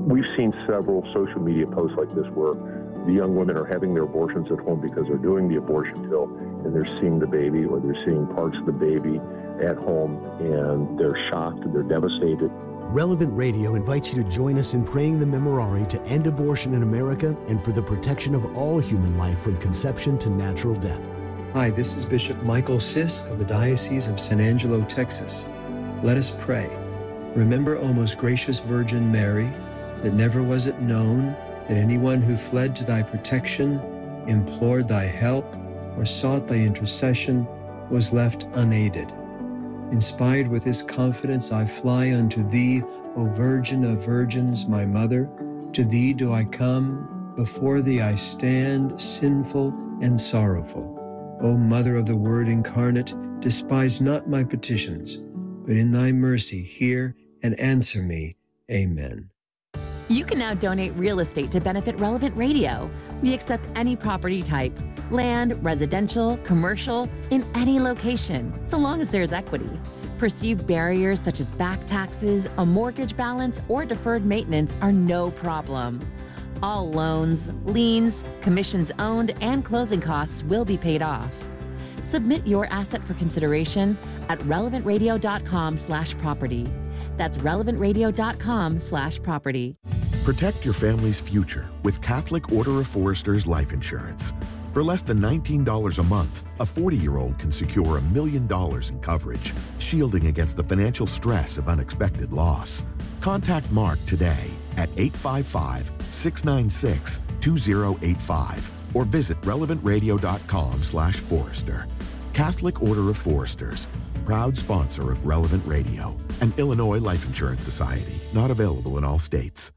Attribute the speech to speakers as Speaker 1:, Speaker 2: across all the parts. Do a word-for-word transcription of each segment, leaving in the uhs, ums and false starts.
Speaker 1: we've seen several social media posts like this where the young women are having their abortions at home because they're doing the abortion pill and they're seeing the baby or they're seeing parts of the baby at home and they're shocked and they're devastated.
Speaker 2: Relevant Radio invites you to join us in praying the Memorare to end abortion in America and for the protection of all human life from conception to natural death.
Speaker 3: Hi, this is Bishop Michael Sisk of the Diocese of San Angelo, Texas. Let us pray. Remember, O most gracious Virgin Mary, that never was it known that anyone who fled to thy protection, implored thy help, or sought thy intercession was left unaided. Inspired with this confidence, I fly unto thee, O Virgin of Virgins, my Mother. To thee do I come, before thee I stand, sinful and sorrowful. O Mother of the Word incarnate, despise not my petitions, but in thy mercy hear and answer me. Amen.
Speaker 4: You can now donate real estate to benefit Relevant Radio. We accept any property type, land, residential, commercial, in any location, so long as there's equity. Perceived barriers such as back taxes, a mortgage balance, or deferred maintenance are no problem. All loans, liens, commissions owned, and closing costs will be paid off. Submit your asset for consideration at relevantradio.com slash property. That's relevantradio.com slash property.
Speaker 5: Protect your family's future with Catholic Order of Foresters Life Insurance. For less than nineteen dollars a month, a forty-year-old can secure a million dollars in coverage, shielding against the financial stress of unexpected loss. Contact Mark today at eight five five, six nine six, two zero eight five or visit relevantradio.com slash forester. Catholic Order of Foresters, proud sponsor of Relevant Radio, an Illinois Life Insurance Society, not available in all states.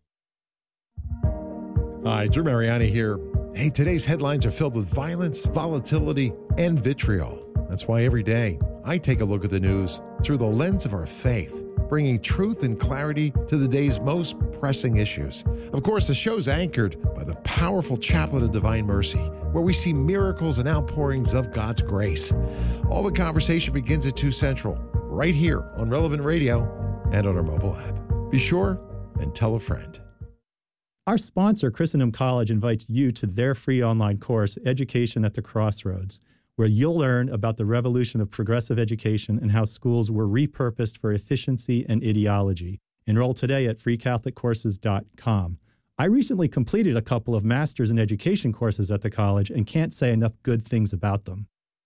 Speaker 6: Hi, Drew Mariani here. Hey, today's headlines are filled with violence, volatility, and vitriol. That's why every day I take a look at the news through the lens of our faith, bringing truth and clarity to the day's most pressing issues. Of course, the show's anchored by the powerful Chaplet of Divine Mercy, where we see miracles and outpourings of God's grace. All the conversation begins at two Central, right here on Relevant Radio and on our mobile app. Be sure and tell a friend.
Speaker 7: Our sponsor, Christendom College, invites you to their free online course, Education at the Crossroads, where you'll learn about the revolution of progressive education and how schools were repurposed for efficiency and ideology. Enroll today at free catholic courses dot com. I recently completed a couple of Masters in Education courses at the college and can't say enough good things about them.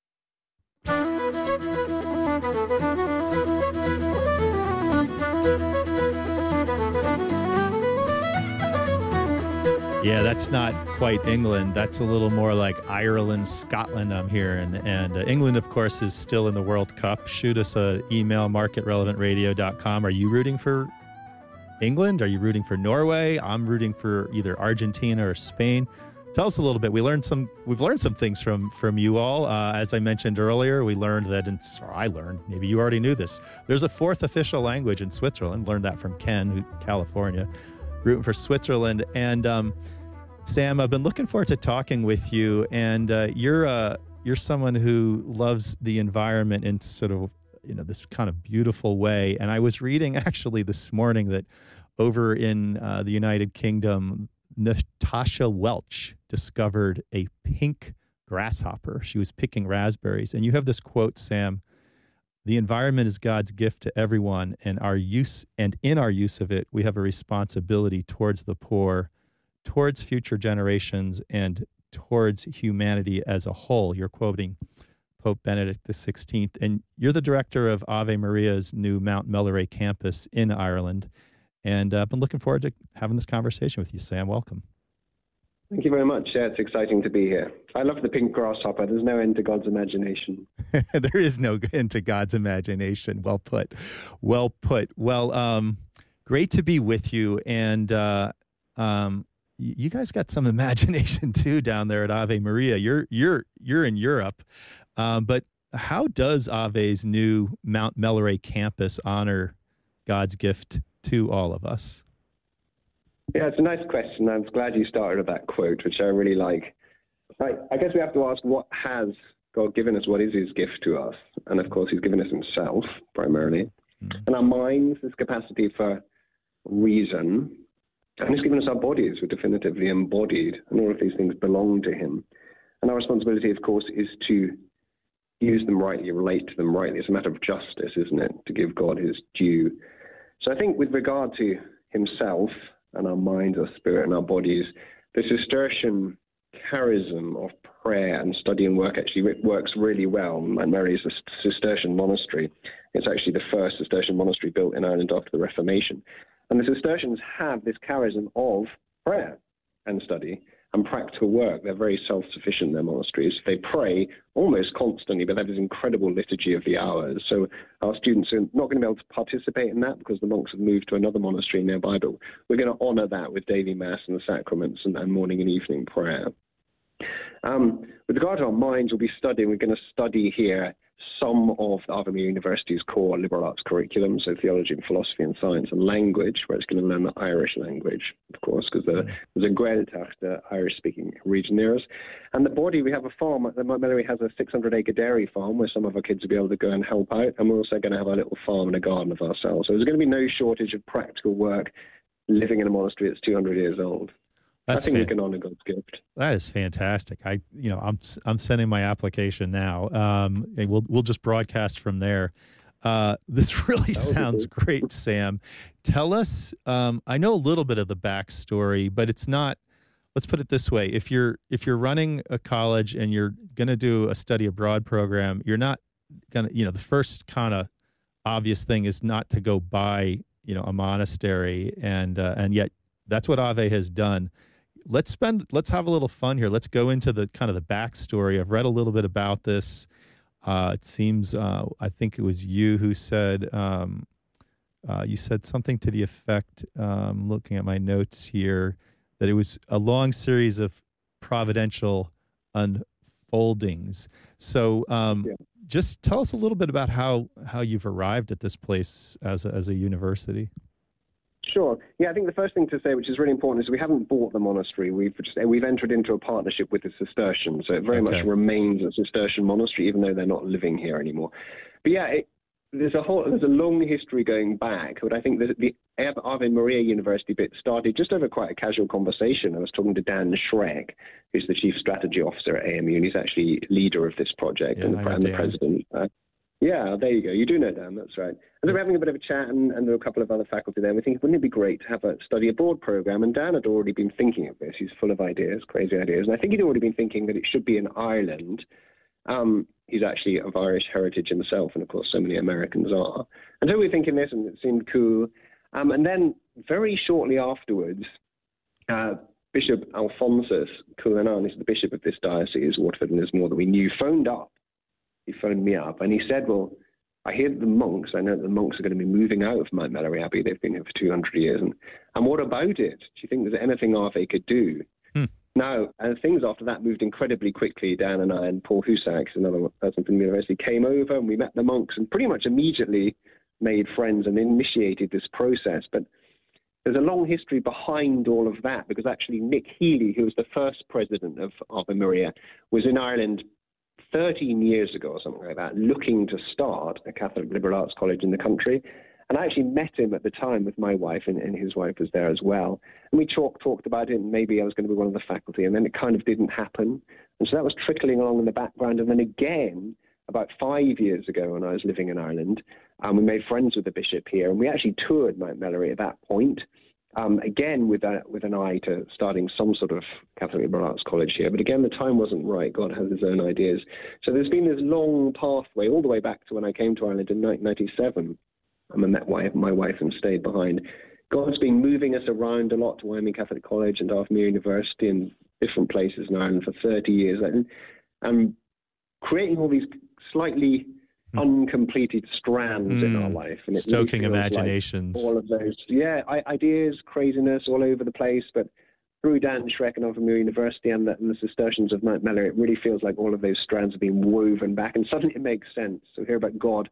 Speaker 7: Yeah, that's not quite England. That's a little more like Ireland, Scotland I'm hearing. And uh, England, of course, is still in the World Cup. Shoot us an email, mark at relevant radio dot com. Are you rooting for England? Are you rooting for Norway? I'm rooting for either Argentina or Spain. Tell us a little bit. We learned some. We've learned some things from from you all. Uh, as I mentioned earlier, we learned that, in, or I learned, maybe you already knew this, there's a fourth official language in Switzerland. Learned that from Ken, who, California, rooting for Switzerland. And um, Sam, I've been looking forward to talking with you. And uh, you're uh, you're someone who loves the environment in sort of, you know, this kind of beautiful way. And I was reading actually this morning that over in uh, the United Kingdom, Natasha Welch discovered a pink grasshopper. She was picking raspberries. And you have this quote, Sam: "The environment is God's gift to everyone, and our use and in our use of it, we have a responsibility towards the poor, towards future generations, and towards humanity as a whole." You're quoting Pope Benedict the sixteenth, and you're the director of Ave Maria's new Mount Melleray campus in Ireland. And uh, I've been looking forward to having this conversation with you, Sam. Welcome.
Speaker 8: Thank you very much. Yeah, it's exciting to be here. I love the pink grasshopper. There's no end to God's imagination.
Speaker 7: There is no end to God's imagination. Well put. Well put. Well, um, great to be with you. And uh, um, you guys got some imagination too down there at Ave Maria. You're you're you're in Europe, um, but how does Ave's new Mount Melleray campus honor God's gift to all of us?
Speaker 8: Yeah, it's a nice question. I'm glad you started with that quote, which I really like. I, I guess we have to ask, what has God given us? What is his gift to us? And of course, he's given us himself primarily. Mm-hmm. And our minds, this capacity for reason, And he's given us our bodies. We're definitively embodied, and all of these things belong to him. And our responsibility, of course, is to use them rightly, relate to them rightly. It's a matter of justice, isn't it, to give God his due. So I think with regard to himself and our minds, our spirit, and our bodies, the Cistercian charism of prayer and study and work actually works really well. Mount Mary is a Cistercian monastery. It's actually the first Cistercian monastery built in Ireland after the Reformation. And the Cistercians have this charism of prayer and study and practical work. They're very self-sufficient in their monasteries. They pray almost constantly, but they have this incredible liturgy of the hours. So our students are not going to be able to participate in that because the monks have moved to another monastery nearby, but we're going to honor that with daily mass and the sacraments and, and morning and evening prayer. Um, with regard to our minds, we'll be studying, we're going to study here some of the Ave Maria University's core liberal arts curriculum, so theology and philosophy and science and language, where it's going to learn the Irish language, of course, because the, there's a Gaeltacht, the Irish-speaking region near us. And the body, we have a farm. The Mount Melleray has a six hundred acre dairy farm where some of our kids will be able to go and help out, and we're also going to have a little farm and a garden of ourselves. So there's going to be no shortage of practical work living in a monastery that's two hundred years old. That's I think fan- we can honor God's gift.
Speaker 7: That is fantastic. I, you know, I'm I'm sending my application now. Um, and we'll we'll just broadcast from there. Uh, this really sounds great, Sam. Tell us. Um, I know a little bit of the backstory, but it's not. Let's put it this way: if you're if you're running a college and you're going to do a study abroad program, you're not going to. You know, the first kind of obvious thing is not to go buy, you know, a monastery, and uh, and yet that's what Ave has done. Let's spend. Let's have a little fun here. Let's go into the kind of the backstory. I've read a little bit about this. Uh, it seems. Uh, I think it was you who said. Um, uh, you said something to the effect. Um, looking at my notes here, that it was a long series of providential unfoldings. So, um, yeah. just tell us a little bit about how how you've arrived at this place as a, as a university.
Speaker 8: Sure. Yeah, I think the first thing to say, which is really important, is we haven't bought the monastery. We've just, we've entered into a partnership with the Cistercians, so it very okay. much remains a Cistercian monastery, even though they're not living here anymore. But yeah, it, there's a whole there's a long history going back. But I think the, the Ave Maria University bit started just over quite a casual conversation. I was talking to Dan Schreck, who's the chief strategy officer at A M U, and he's actually leader of this project
Speaker 7: yeah,
Speaker 8: and, the, and the president. Uh, Yeah, there you go. You do know Dan, that's right. And they were having a bit of a chat, and, and there were a couple of other faculty there. And we think, wouldn't it be great to have a study abroad program? And Dan had already been thinking of this. He's full of ideas, crazy ideas. And I think he'd already been thinking that it should be in Ireland. Um, he's actually of Irish heritage himself, and of course, so many Americans are. And so we were thinking this, and it seemed cool. Um, and then very shortly afterwards, uh, Bishop Alphonsus Cullinan, who's the bishop of this diocese, Waterford and Lismore, that we knew, phoned up. He phoned me up and he said, well, I hear that the monks, I know that the monks are going to be moving out of Mount Melleray Abbey. They've been here for two hundred years. And, and what about it? Do you think there's anything Ave could do? Hmm. Now, and things after that moved incredibly quickly. Dan and I and Paul Husak, another person from the university, came over and we met the monks and pretty much immediately made friends and initiated this process. But there's a long history behind all of that, because actually Nick Healy, who was the first president of Ave Maria, was in Ireland thirteen years ago or something like that, looking to start a Catholic liberal arts college in the country. And I actually met him at the time with my wife, and, and his wife was there as well. And we talk, talked about it, and maybe I was going to be one of the faculty, and then it kind of didn't happen. And so that was trickling along in the background. And then again, about five years ago when I was living in Ireland, um, we made friends with the bishop here, and we actually toured Mount Melleray at that point. Um, again, with a, with an eye to starting some sort of Catholic liberal arts college here. But again, the time wasn't right. God has his own ideas. So there's been this long pathway all the way back to when I came to Ireland in nineteen ninety-seven. And I met my wife and stayed behind. God's been moving us around a lot to Wyoming Catholic College and Ave Maria University and different places in Ireland for thirty years. And, and creating all these slightly uncompleted strands mm. in our life. And it
Speaker 7: Stoking
Speaker 8: really
Speaker 7: imaginations.
Speaker 8: Like all of those, yeah, ideas, craziness all over the place. But through Dan Schreck and Ave Maria University and the, and the Cistercians of Mount Melleray, it really feels like all of those strands have been woven back, and suddenly it makes sense. So hear about God,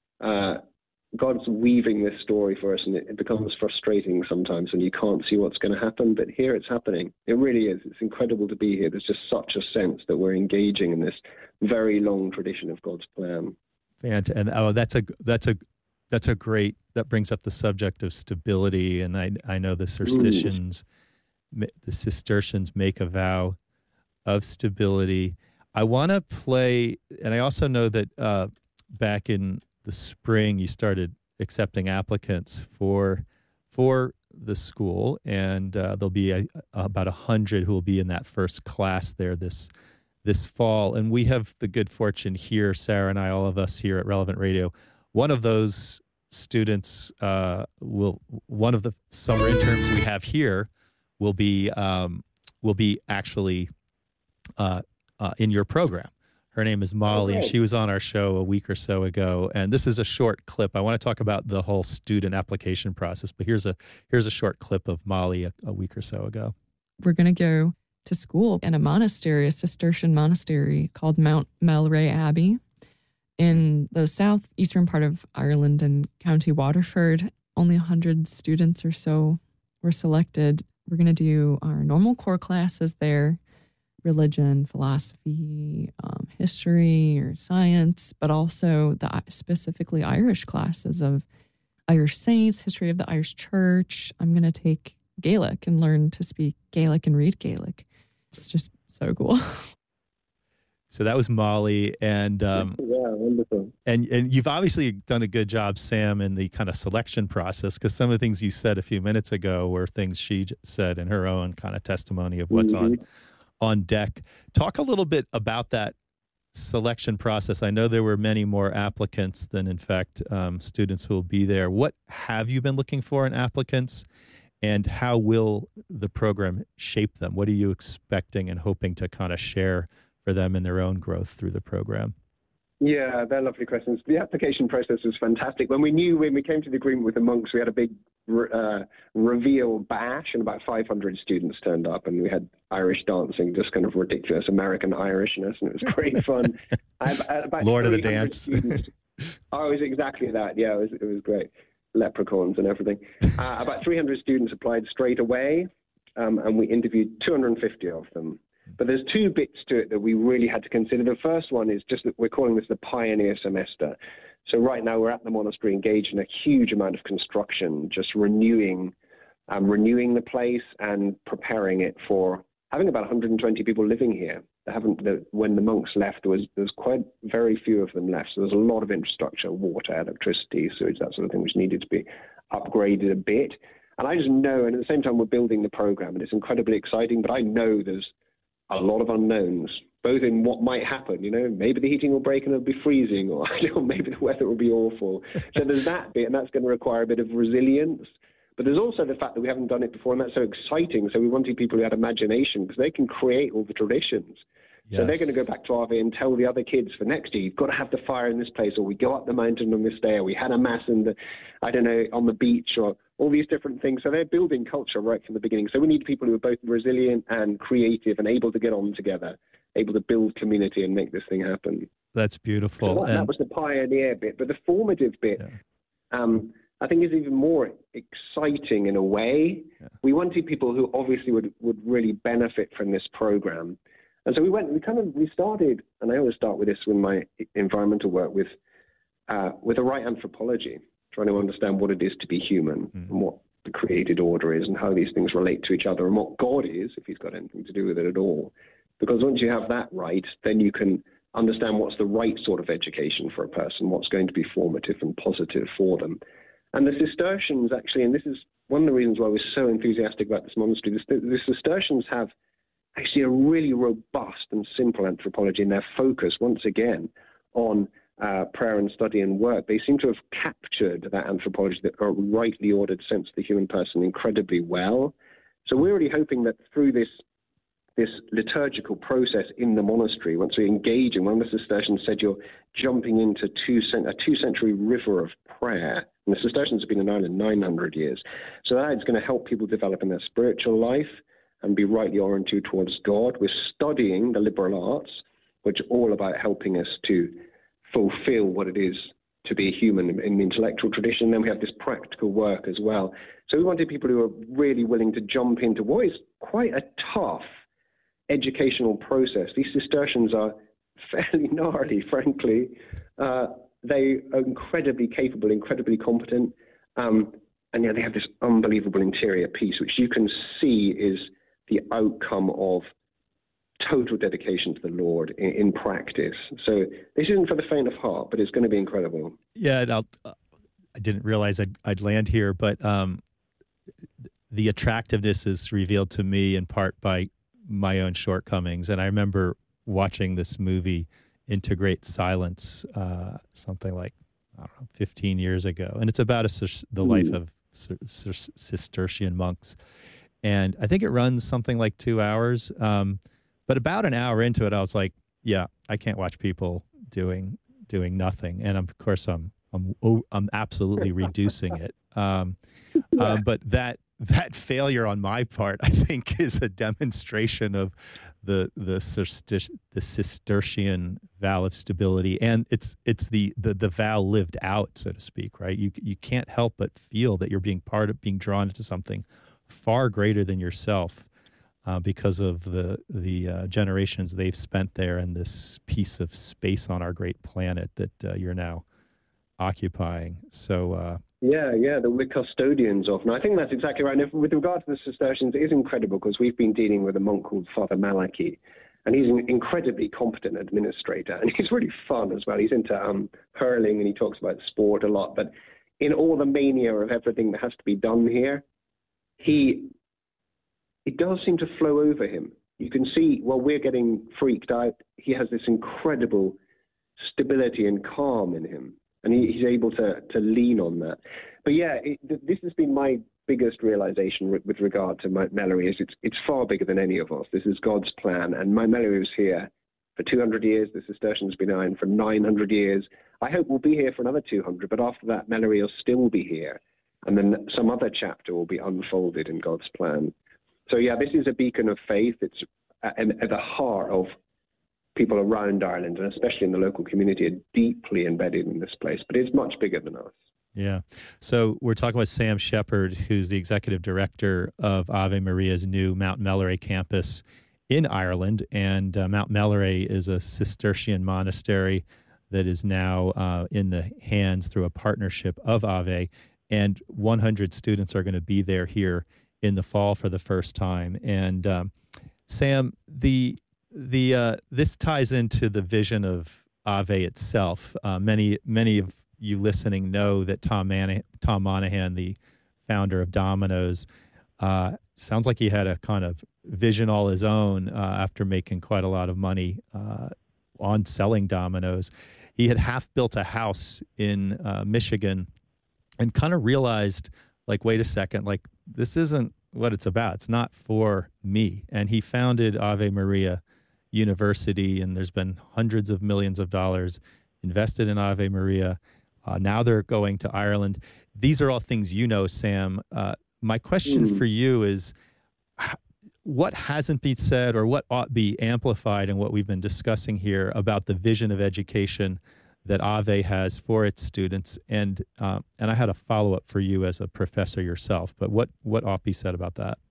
Speaker 8: uh, God's weaving this story for us, and it, it becomes frustrating sometimes when you can't see what's going to happen. But here it's happening. It really is. It's incredible to be here. There's just such a sense that we're engaging in this very long tradition of God's plan.
Speaker 7: And, and oh, that's a that's a that's a great, that brings up the subject of stability. And I, I know the Cistercians, mm. the Cistercians make a vow of stability. I want to play, and I also know that uh, back in the spring, you started accepting applicants for for the school, and uh, there'll be a, about a hundred who will be in that first class there this this fall. And we have the good fortune here, Sarah and I, all of us here at Relevant Radio. One of those students uh, will, one of the summer interns we have here will be um, will be actually uh, uh, in your program. Her name is Molly, okay. and she was on our show a week or so ago. And this is a short clip. I want to talk about the whole student application process, but here's a here's a short clip of Molly a, a week or so ago.
Speaker 9: We're going to go to school in a monastery, a Cistercian monastery called Mount Melray Abbey in the southeastern part of Ireland in County Waterford. Only one hundred students or so were selected. We're going to do our normal core classes there, religion, philosophy, um, history or science, but also the specifically Irish classes of Irish saints, history of the Irish Church. I'm going to take Gaelic and learn to speak Gaelic and read Gaelic. It's just so cool.
Speaker 7: So that was Molly, and um,
Speaker 8: yeah, wonderful.
Speaker 7: And and you've obviously done a good job, Sam, in the kind of selection process, because some of the things you said a few minutes ago were things she said in her own kind of testimony of what's mm-hmm. on on deck. Talk a little bit about that selection process. I know there were many more applicants than, in fact, um, students who will be there. What have you been looking for in applicants, and how will the program shape them? What are you expecting and hoping to kind of share for them in their own growth through the program?
Speaker 8: Yeah, they're lovely questions. The application process was fantastic. When we knew, when we came to the agreement with the monks, we had a big uh, reveal bash, and about five hundred students turned up, and we had Irish dancing, just kind of ridiculous American Irishness, and it was great fun. I had about
Speaker 7: Lord of the Dance.
Speaker 8: Students. Oh, it was exactly that. Yeah, it was, it was great. Leprechauns and everything. Uh, about three hundred students applied straight away, um, and we interviewed two hundred fifty of them. But there's two bits to it that we really had to consider. The first one is just that we're calling this the pioneer semester. So right now we're at the monastery engaged in a huge amount of construction, just renewing, um, renewing the place and preparing it for having about one hundred twenty people living here. They haven't. The, when the monks left, there was there was quite very few of them left. So there's a lot of infrastructure, water, electricity, sewage, that sort of thing, which needed to be upgraded a bit. And I just know, and at the same time we're building the program, and it's incredibly exciting. But I know there's a lot of unknowns, both in what might happen. You know, maybe the heating will break and it'll be freezing, or you know, maybe the weather will be awful. So there's that bit, and that's going to require a bit of resilience. But there's also the fact that we haven't done it before, and that's so exciting. So we wanted people who had imagination, because they can create all the traditions. Yes. So they're going to go back to R V and tell the other kids for next year, you've got to have the fire in this place, or we go up the mountain on this day, or we had a mass in the, I don't know, on the beach, or all these different things. So they're building culture right from the beginning. So we need people who are both resilient and creative and able to get on together, able to build community and make this thing happen.
Speaker 7: That's beautiful.
Speaker 8: So that, that was the pioneer bit. But the formative bit, yeah. um, I think, is even more exciting in a way. Yeah. We wanted people who obviously would, would really benefit from this program. And so we went, we kind of, we started, and I always start with this with my environmental work, with uh, with a right anthropology, trying to understand what it is to be human, mm. and what the created order is, and how these things relate to each other, and what God is, if he's got anything to do with it at all. Because once you have that right, then you can understand what's the right sort of education for a person, what's going to be formative and positive for them. And the Cistercians actually, and this is one of the reasons why we're so enthusiastic about this monastery, the, the Cistercians have actually a really robust and simple anthropology, in their focus, once again, on uh, prayer and study and work. They seem to have captured that anthropology, that a rightly ordered sense of the human person, incredibly well. So we're really hoping that through this this liturgical process in the monastery, once we engage in, one of the Cistercians said, you're jumping into two a two-century river of prayer. And the Cistercians have been in Ireland nine hundred years. So that is going to help people develop in their spiritual life and be rightly oriented towards God. We're studying the liberal arts, which are all about helping us to fulfill what it is to be a human in the intellectual tradition. And then we have this practical work as well. So we wanted people who are really willing to jump into what is quite a tough educational process. These Cistercians are fairly gnarly, frankly, uh, they are incredibly capable, incredibly competent, um, and yeah, they have this unbelievable interior peace, which you can see is the outcome of total dedication to the Lord in, in practice. So this isn't for the faint of heart, but it's going to be incredible.
Speaker 7: Yeah, and I'll, uh, I didn't realize I'd, I'd land here, but um, the attractiveness is revealed to me in part by my own shortcomings. And I remember watching this movie, Into Great Silence, uh, something like, I don't know, fifteen years ago. And it's about a, the life of Cistercian monks. And I think it runs something like two hours. Um, but about an hour into it, I was like, yeah, I can't watch people doing doing nothing. And of course, I'm I'm oh, I'm absolutely reducing it. Um, yeah. uh, but that that failure on my part, I think, is a demonstration of the the Cister- the Cistercian vow of stability, and it's it's the, the the vow lived out, so to speak. Right? You you can't help but feel that you're being part of being drawn into something far greater than yourself, uh, because of the the uh, generations they've spent there and this piece of space on our great planet that uh, you're now occupying. So uh,
Speaker 8: yeah, yeah, that we're custodians of. And I think that's exactly right. And if, with regard to the Cistercians, it is incredible because we've been dealing with a monk called Father Malachi, and he's an incredibly competent administrator, and he's really fun as well. He's into um, hurling, and he talks about sport a lot. But in all the mania of everything that has to be done here, he it does seem to flow over him. You can see while we're getting freaked out, he has this incredible stability and calm in him. And he, he's able to to lean on that. But yeah, it, this has been my biggest realization with, with regard to Mount Melleray. Is it's it's far bigger than any of us. This is God's plan. And Mount Melleray was here for two hundred years. The Cistercians have been on for nine hundred years. I hope we'll be here for another two hundred. But after that, Melleray will still be here. And then some other chapter will be unfolded in God's plan. So yeah, this is a beacon of faith. It's at, at the heart of people around Ireland, and especially in the local community, are deeply embedded in this place, but it's much bigger than us.
Speaker 7: Yeah. So we're talking with Sam Shepard, who's the executive director of Ave Maria's new Mount Melleray campus in Ireland. And uh, Mount Melleray is a Cistercian monastery that is now uh, in the hands through a partnership of Ave. And one hundred students are going to be there here in the fall for the first time. And um, Sam, the The uh, this ties into the vision of Ave itself. Uh, many many of you listening know that Tom Man- Tom Monahan, the founder of Domino's, uh, sounds like he had a kind of vision all his own uh, after making quite a lot of money uh, on selling Domino's. He had half built a house in uh, Michigan and kind of realized, like, wait a second, like this isn't what it's about. It's not for me. And he founded Ave Maria University, and there's been hundreds of millions of dollars invested in Ave Maria. Uh, now they're going to Ireland. These are all things you know, Sam. Uh, my question mm. for you is, what hasn't been said or what ought be amplified in what we've been discussing here about the vision of education that Ave has for its students? And uh, and I had a follow-up for you as a professor yourself, but what, what ought be said about that?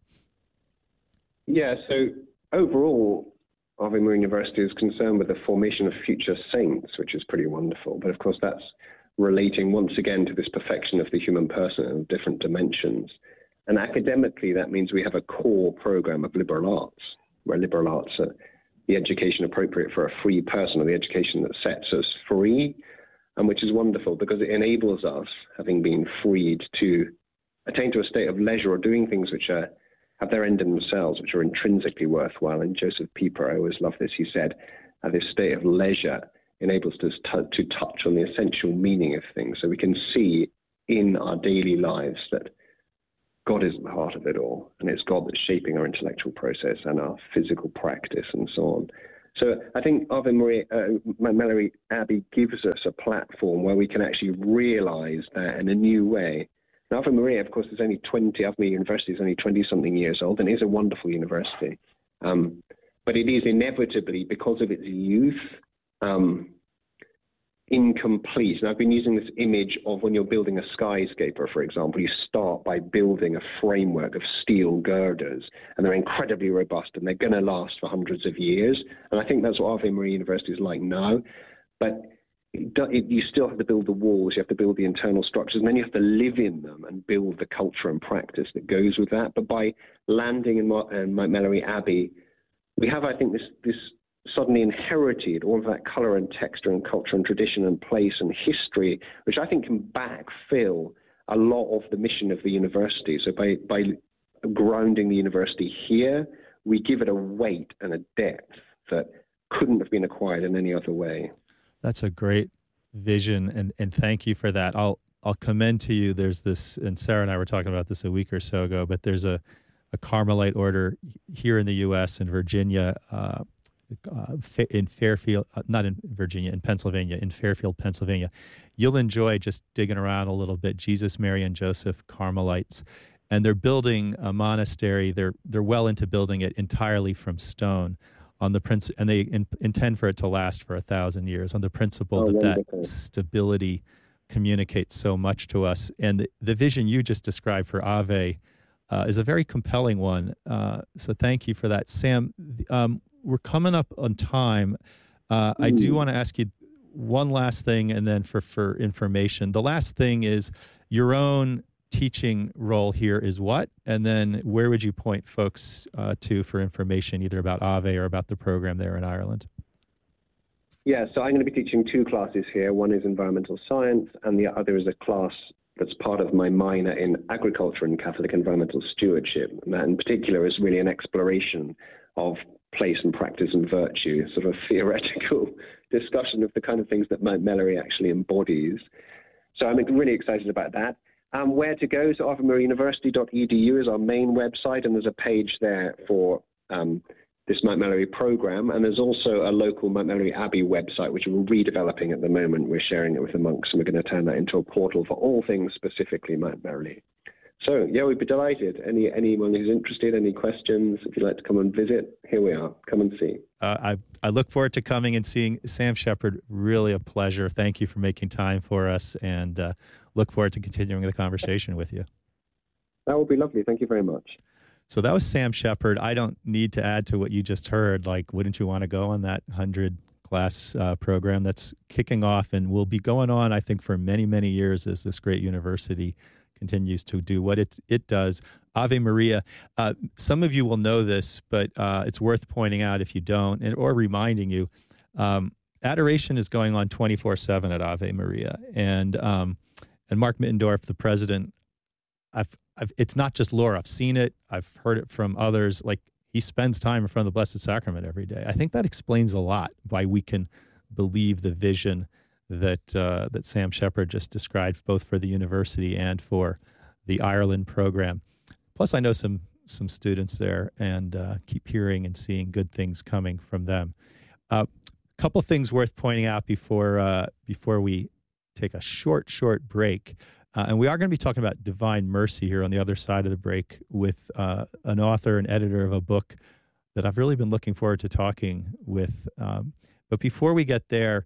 Speaker 8: Yeah, so overall, Ave Maria University is concerned with the formation of future saints, which is pretty wonderful. But of course, that's relating once again to this perfection of the human person in different dimensions. And academically, that means we have a core program of liberal arts, where liberal arts are the education appropriate for a free person, or the education that sets us free, and which is wonderful because it enables us, having been freed, to attain to a state of leisure or doing things which are have their end in themselves, which are intrinsically worthwhile. And Joseph Pieper, I always love this, he said, uh, this state of leisure enables us to, to touch on the essential meaning of things. So we can see in our daily lives that God is at the heart of it all, and it's God that's shaping our intellectual process and our physical practice and so on. So I think Ave Maria, uh, Melleray Abbey gives us a platform where we can actually realize that in a new way. Now, Ave Maria, of course, is only twenty. Ave Maria University is only twenty-something years old, and is a wonderful university. Um, but it is inevitably, because of its youth, um, incomplete. And I've been using this image of when you're building a skyscraper, for example, you start by building a framework of steel girders, and they're incredibly robust, and they're going to last for hundreds of years. And I think that's what Ave Maria University is like now. But it, it, you still have to build the walls, you have to build the internal structures, and then you have to live in them and build the culture and practice that goes with that. But by landing in, in Mount Melleray Abbey, we have, I think, this this suddenly inherited all of that color and texture and culture and tradition and place and history, which I think can backfill a lot of the mission of the university. So by, by grounding the university here, we give it a weight and a depth that couldn't have been acquired in any other way.
Speaker 7: That's a great vision, and, and thank you for that. I'll I'll commend to you, there's this, and Sarah and I were talking about this a week or so ago, but there's a, a Carmelite order here in the U S, in Virginia, uh, uh, in Fairfield, uh, not in Virginia, in Pennsylvania, in Fairfield, Pennsylvania. You'll enjoy just digging around a little bit. Jesus, Mary, and Joseph Carmelites. And they're building a monastery. They're they're well into building it entirely from stone, on the princ- and they in, intend for it to last for a thousand years, on the principle
Speaker 8: oh,
Speaker 7: that
Speaker 8: wonderful.
Speaker 7: that stability communicates so much to us. And the, the vision you just described for Ave uh, is a very compelling one. Uh, so thank you for that, Sam. Um, we're coming up on time. Uh, I do want to ask you one last thing, and then for for information. The last thing is your own teaching role here is what? And then where would you point folks uh, to for information, either about Ave or about the program there in Ireland?
Speaker 8: Yeah, so I'm going to be teaching two classes here. One is environmental science, and the other is a class that's part of my minor in agriculture and Catholic environmental stewardship. And that in particular is really an exploration of place and practice and virtue, sort of a theoretical discussion of the kind of things that Mount Melleray actually embodies. So I'm really excited about that. Um, where to go? So ave maria university dot e d u is our main website, and there's a page there for um, this Mount Melleray program. And there's also a local Mount Melleray Abbey website, which we're redeveloping at the moment. We're sharing it with the monks, and we're going to turn that into a portal for all things specifically Mount Melleray. So, yeah, we'd be delighted. Any Anyone who's interested, any questions, if you'd like to come and visit, here we are. Come and see.
Speaker 7: Uh, I, I look forward to coming and seeing Sam Shepard. Really a pleasure. Thank you for making time for us, and uh, look forward to continuing the conversation with you.
Speaker 8: That would be lovely. Thank you very much.
Speaker 7: So that was Sam Shepard. I don't need to add to what you just heard. Like, wouldn't you want to go on that one hundred class uh, program that's kicking off and will be going on, I think, for many, many years as this great university continues to do what it, it does. Ave Maria. Uh, some of you will know this, but uh, it's worth pointing out if you don't, and or reminding you. Um, adoration is going on twenty-four seven at Ave Maria. And um, and Mark Mittendorf, the president, I've, I've, it's not just Laura. I've seen it. I've heard it from others. Like, he spends time in front of the Blessed Sacrament every day. I think that explains a lot why we can believe the vision that uh, that Sam Shepard just described, both for the university and for the Ireland program. Plus, I know some some students there, and uh, keep hearing and seeing good things coming from them. A uh, couple things worth pointing out before uh, before we take a short, short break. Uh, and we are going to be talking about Divine Mercy here on the other side of the break with uh, an author and editor of a book that I've really been looking forward to talking with. Um, but before we get there,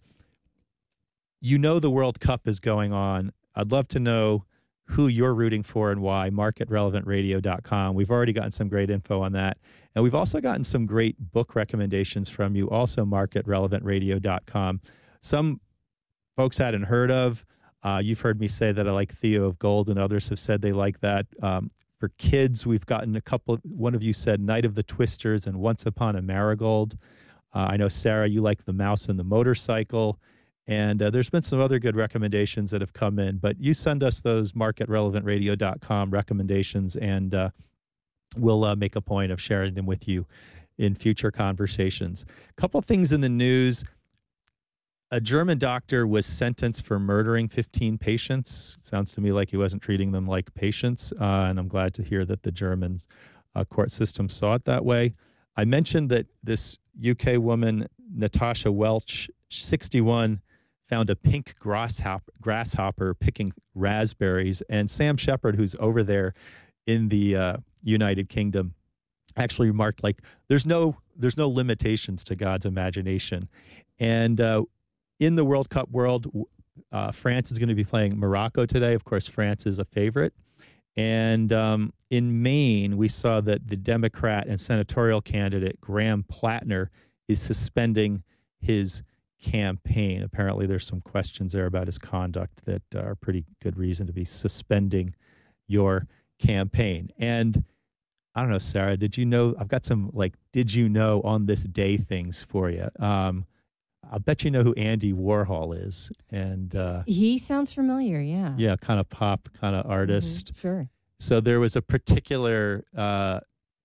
Speaker 7: you know the World Cup is going on. I'd love to know who you're rooting for and why. Mark at relevant radio dot com. We've already gotten some great info on that. And we've also gotten some great book recommendations from you, also Mark at relevant radio dot com. Some folks hadn't heard of. Uh, you've heard me say that I like Theo of Gold, and others have said they like that. Um, for kids, we've gotten a couple. One of you said Night of the Twisters and Once Upon a Marigold. Uh, I know, Sarah, you like The Mouse and the Motorcycle. And uh, there's been some other good recommendations that have come in. But you send us those Mark at relevant radio dot com recommendations, and uh, we'll uh, make a point of sharing them with you in future conversations. A couple things in the news. A German doctor was sentenced for murdering fifteen patients. Sounds to me like he wasn't treating them like patients, uh, and I'm glad to hear that the German uh, court system saw it that way. I mentioned that this U K woman, Natasha Welch, sixty-one, found a pink grasshopper, grasshopper picking raspberries, and Sam Shepard, who's over there in the uh, United Kingdom, actually remarked, like, there's no there's no limitations to God's imagination. And uh, in the World Cup world, uh, France is going to be playing Morocco today. Of course, France is a favorite. And um, in Maine, we saw that the Democrat and senatorial candidate, Graham Plattner, is suspending his campaign. Apparently, there's some questions there about his conduct that are pretty good reason to be suspending your campaign. And I don't know, Sarah, did you know? I've got some like, did you know on this day things for you. Um, I'll bet you know who Andy Warhol is. And uh,
Speaker 10: he sounds familiar, yeah.
Speaker 7: Yeah, kind of pop, kind of artist.
Speaker 10: Mm-hmm, sure.
Speaker 7: So there was a particular uh,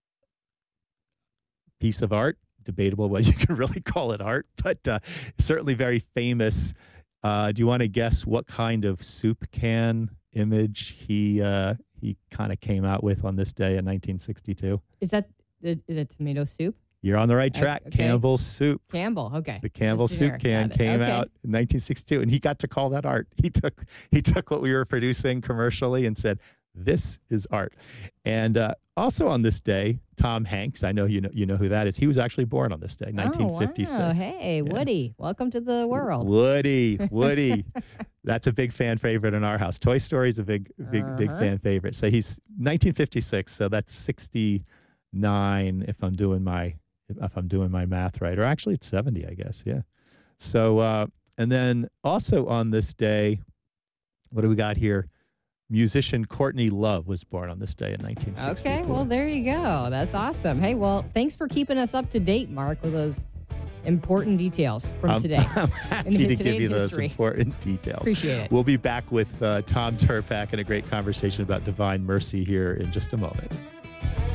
Speaker 7: piece of art, debatable whether you can really call it art, but uh, certainly very famous. Uh, do you want to guess what kind of soup can image he uh, he kind of came out with on this day in nineteen sixty-two?
Speaker 10: Is that is it tomato soup?
Speaker 7: You're on the right track.
Speaker 10: Okay.
Speaker 7: Campbell's soup.
Speaker 10: Campbell, okay.
Speaker 7: The Campbell
Speaker 10: Just
Speaker 7: soup
Speaker 10: generic.
Speaker 7: can came
Speaker 10: Okay.
Speaker 7: out in nineteen sixty-two, and he got to call that art. He took he took what we were producing commercially and said, "This is art." And uh, also on this day, Tom Hanks. I know you know you know who that is. He was actually born on this day, nineteen fifty-six.
Speaker 10: Oh, wow. Hey,
Speaker 7: Yeah.
Speaker 10: Woody, welcome to the world.
Speaker 7: Woody, Woody. That's a big fan favorite in our house. Toy Story is a big, big, big
Speaker 10: Uh-huh.
Speaker 7: fan favorite. So he's nineteen fifty-six. So that's sixty-nine if I'm doing my if I'm doing my math right. Or actually, it's seventy, I guess. Yeah. So uh, and then also on this day, what do we got here? Musician Courtney Love was born on this day in nineteen sixty-four.
Speaker 10: Okay, well, there you go. That's awesome. Hey, well, thanks for keeping us up to date, Mark, with those important details from
Speaker 7: I'm-
Speaker 10: today.
Speaker 7: I'm happy
Speaker 10: in
Speaker 7: to
Speaker 10: today
Speaker 7: give you
Speaker 10: in
Speaker 7: those
Speaker 10: history.
Speaker 7: important details.
Speaker 10: Appreciate it.
Speaker 7: We'll be back with uh, Tom Turpak and a great conversation about divine mercy here in just a moment.